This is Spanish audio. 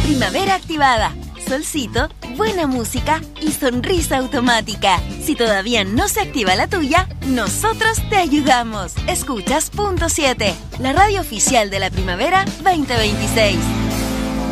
Primavera activada. Solcito, buena música y sonrisa automática. Si todavía no se activa la tuya, nosotros te ayudamos. Escuchas Punto 7, la radio oficial de la Primavera 2026.